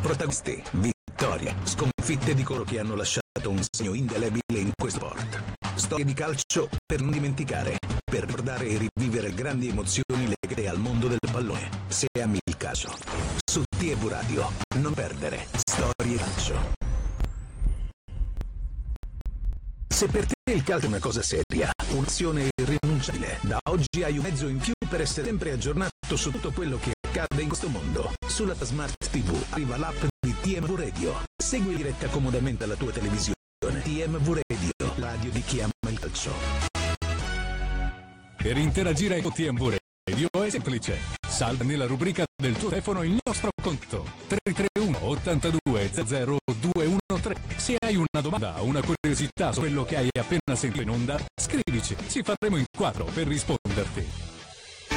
Protagonisti, vittorie, sconfitte di coloro che hanno lasciato un segno indelebile in questo sport. Storie di calcio per non dimenticare, per ricordare e rivivere grandi emozioni legate al mondo del pallone. Se ami il calcio, su TV Radio, non perdere Storie Calcio. Se per te il calcio è una cosa seria, un'azione irrinunciabile, da oggi hai un mezzo in più per essere sempre aggiornato su tutto quello che accade in questo mondo. Sulla Smart TV arriva l'app di TMV Radio. Segui in diretta comodamente alla tua televisione. TMV Radio, radio di chi ama il calcio. Per interagire con TMV Radio è semplice. Salva nella rubrica del tuo telefono il nostro contatto 331 82 00 213. Se hai una domanda o una curiosità su quello che hai appena sentito in onda, scrivici, ci faremo in quattro per risponderti.